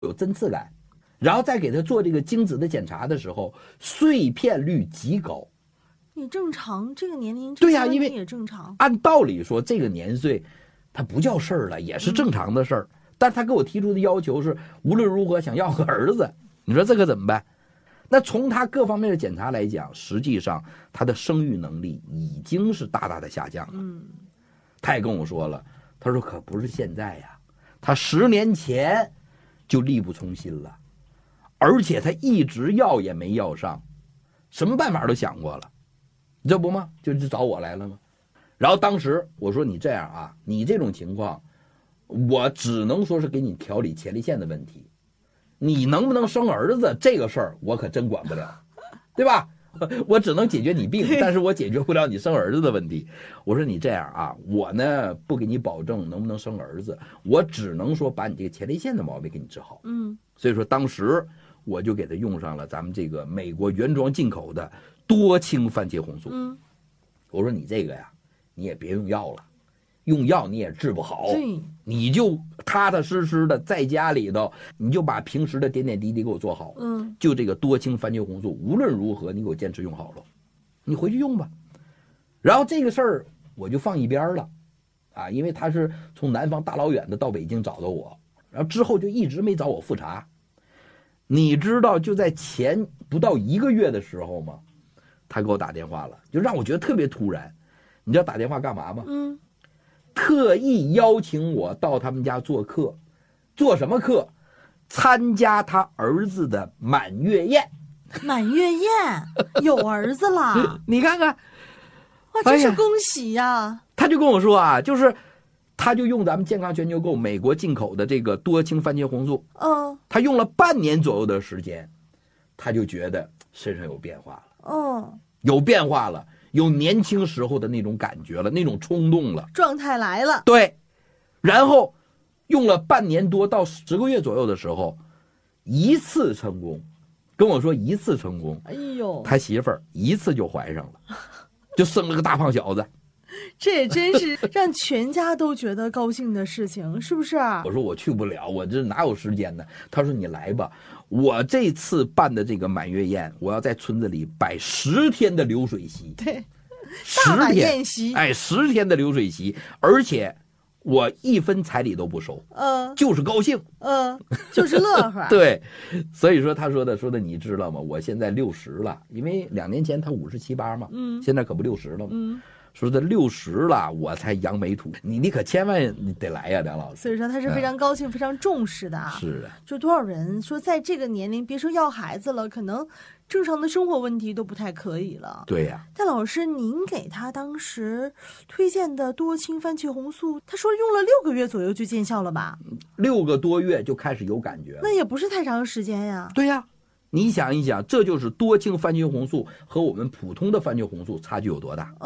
有针刺感，然后再给他做这个精子的检查的时候，碎片率极高。 也正常，这个年龄对呀，因为也正常。 按道理说，这个年岁，它不叫事儿了，也是正常的事儿。但他给我提出的要求是，无论如何想要个儿子。你说这可怎么办？那从他各方面的检查来讲，实际上他的生育能力已经是大大的下降了。他也跟我说了，他说可不是现在呀，他10年前就力不从心了，而且他一直要也没要上，什么办法都想过了。这不吗？就找我来了吗？然后当时我说你这样啊，你这种情况，我只能说是给你调理前列腺的问题，你能不能生儿子这个事儿我可真管不了，对吧？我只能解决你病，但是我解决不了你生儿子的问题。我说你这样啊，我呢不给你保证能不能生儿子，我只能说把你这个前列腺的毛病给你治好。所以说当时我就给他用上了咱们这个美国原装进口的多氢番茄红素。我说你这个呀，你也别用药了，用药你也治不好，你就踏踏实实的在家里头，你就把平时的点点滴滴给我做好。就这个多氢番茄红素，无论如何你给我坚持用好了，你回去用吧。然后这个事儿我就放一边了，啊，因为他是从南方大老远的到北京找到我，然后之后就一直没找我复查。你知道就在前不到1个月的时候吗？他给我打电话了，就让我觉得特别突然。你知道打电话干嘛吗？特意邀请我到他们家做客。做什么客？参加他儿子的满月宴。 满月宴有儿子了你看看， 哇，真是恭喜呀！ 他就跟我说啊，就是他就用咱们健康全球购美国进口的这个多氢番茄红素，他用了半年左右的时间，他就觉得身上有变化了。有变化了，有年轻时候的那种感觉了，那种冲动了， 状态来了。 对，然后用了半年多到10个月左右的时候，一次成功，跟我说一次成功。 哎呦， 他媳妇儿一次就怀上了，就生了个大胖小子。 这也真是让全家都觉得高兴的事情，是不是啊？ 我说我去不了，我这哪有时间呢？他说你来吧，我这次办的这个满月宴，我要在村子里摆10天的流水席。 对，大碗宴席。 哎，10天的流水席，而且我1分彩礼都不收，就是高兴， 就是乐呵。 对，所以说他说的你知道吗？我现在60了，因为2年前他57、58嘛，现在可不60了吗？说这60了，我才扬眉吐，你可千万你得来呀，梁老师。 所以说他是非常高兴、非常重视的啊。 是的， 就多少人说在这个年龄，别说要孩子了，可能正常的生活问题都不太可以了。 对呀。 但老师，您给他当时推荐的多氢番茄红素，他说用了6个月左右就见效了吧 ？6个多月就开始有感觉了， 那也不是太长时间呀。 对呀。你想一想，这就是多氢番茄红素和我们普通的番茄红素差距有多大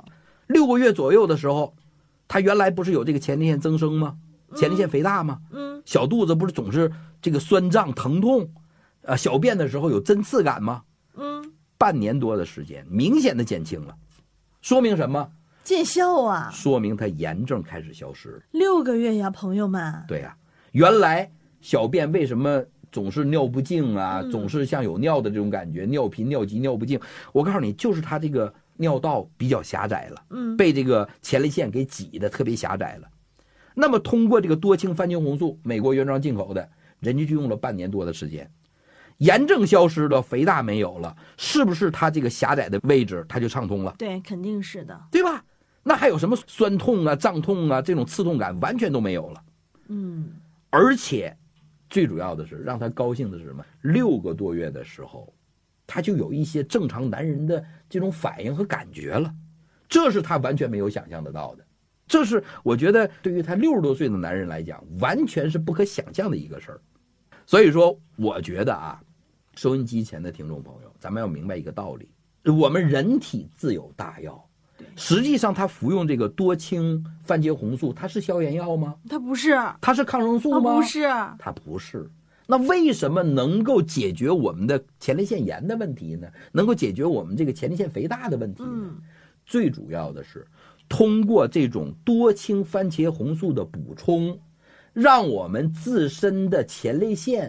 ？6个月左右的时候，他原来不是有这个前列腺增生吗？前列腺肥大吗？小肚子不是总是这个酸胀疼痛，小便的时候有针刺感吗？半年多的时间，明显的减轻了，说明什么？ 见效啊！ 说明他炎症开始消失了。 6个月呀，朋友们。 对呀，原来小便为什么总是尿不尽啊，总是像有尿的这种感觉，尿频、尿急、尿不尽。我告诉你，就是他这个尿道比较狭窄了，被这个前列腺给挤得特别狭窄了。那么通过这个多氢番茄红素，美国原装进口的，人家就用了半年多的时间，炎症消失了，肥大没有了，是不是他这个狭窄的位置它就畅通了？ 对，肯定是的， 对吧？那还有什么酸痛啊、胀痛啊这种刺痛感完全都没有了。而且最主要的是让他高兴的是什么？6个多月的时候，他就有一些正常男人的这种反应和感觉了，这是他完全没有想象得到的。这是我觉得对于他60多岁的男人来讲，完全是不可想象的一个事儿。所以说，我觉得啊，收音机前的听众朋友，咱们要明白一个道理：我们人体自有大药。实际上，他服用这个多氢番茄红素，它是消炎药吗？ 它不是。 它是抗生素吗？ 不是。 它不是。那为什么能够解决我们的前列腺炎的问题呢？能够解决我们这个前列腺肥大的问题呢？最主要的是通过这种多氢番茄红素的补充， 让我们自身的前列腺